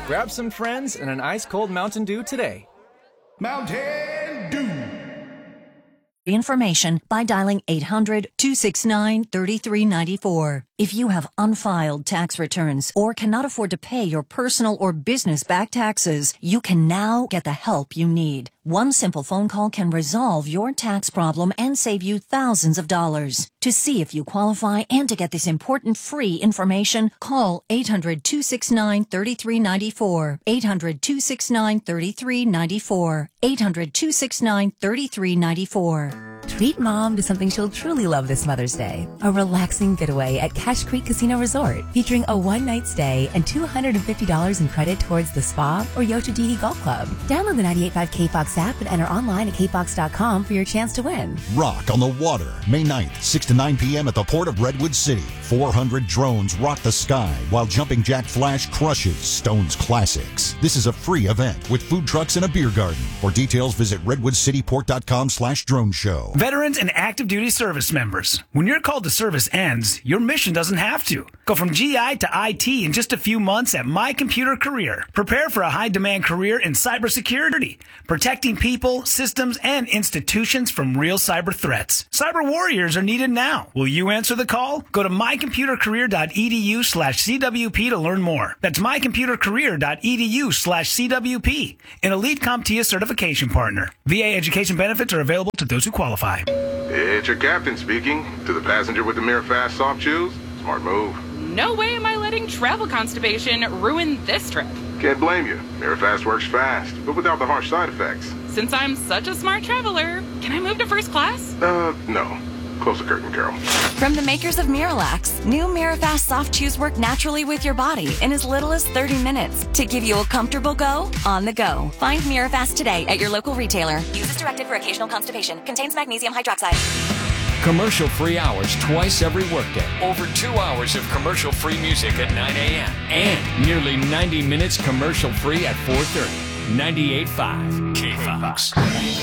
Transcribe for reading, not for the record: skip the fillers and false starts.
Grab some friends and an ice-cold Mountain Dew today. Mountain Dew. Information by dialing 800-269-3394. If you have unfiled tax returns or cannot afford to pay your personal or business back taxes, you can now get the help you need. One simple phone call can resolve your tax problem and save you thousands of dollars. To see if you qualify and to get this important free information, call 800-269-3394. 800-269-3394. 800-269-3394. Treat mom to something she'll truly love this Mother's Day. A relaxing getaway at Cache Creek Casino Resort, featuring a one-night stay and $250 in credit towards the spa or Yoshidigi Golf Club. Download the 98.5 K-Fox app and enter online at kfox.com for your chance to win. Rock on the Water, May 9th, 6 to 9 p.m. at the Port of Redwood City. 400 drones rock the sky while Jumping Jack Flash crushes Stone's classics. This is a free event with food trucks and a beer garden. For details, visit redwoodcityport.com/drone show. Veterans and active duty service members. When your call to service ends, your mission doesn't have to. Go from GI to IT in just a few months at My Computer Career. Prepare for a high-demand career in cybersecurity, protecting people, systems, and institutions from real cyber threats. Cyber warriors are needed now. Will you answer the call? Go to mycomputercareer.edu/CWP to learn more. That's mycomputercareer.edu/CWP, an elite CompTIA certification partner. VA education benefits are available to those who qualify. It's your captain speaking. To the passenger with the MiraFast soft chews, smart move. No way am I letting travel constipation ruin this trip. Can't blame you. MiraFast works fast, but without the harsh side effects. Since I'm such a smart traveler, can I move to first class? No. Close the curtain, Carol. From the makers of Miralax, new MiraFast soft chews work naturally with your body in as little as 30 minutes to give you a comfortable go on the go. Find Mirafast today at your local retailer. Use as directed for occasional constipation. Contains magnesium hydroxide. Commercial-free hours twice every workday. Over 2 hours of commercial-free music at 9 a.m. And nearly 90 minutes commercial-free at 4:30. 98.5 K-Fox.